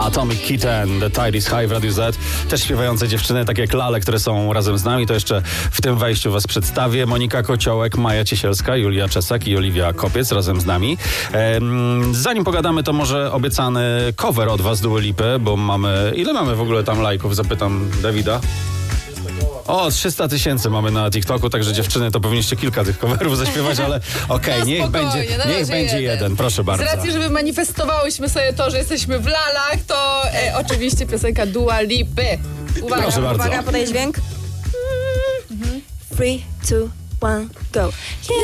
Atomic Kitten, The Tide is High w Radiu Z. Też śpiewające dziewczyny, tak jak Lale, które są razem z nami. To jeszcze w tym wejściu was przedstawię. Monika Kociołek, Maja Ciesielska, Julia Czesak i Oliwia Kopiec razem z nami. Zanim pogadamy, to może obiecany cover od was Dua Lipy, bo mamy... Ile mamy w ogóle tam lajków? Zapytam Dawida. O, 300 000 mamy na TikToku, także dziewczyny, to powinniście kilka tych coverów zaśpiewać, ale okej, niech będzie jeden. Proszę bardzo. Z racji, żeby manifestowałyśmy sobie to, że jesteśmy w lalach, to oczywiście piosenka Dua Lipy. Uwaga, Proszę bardzo. Uwaga, podaj dźwięk. 3, 2, 1, go.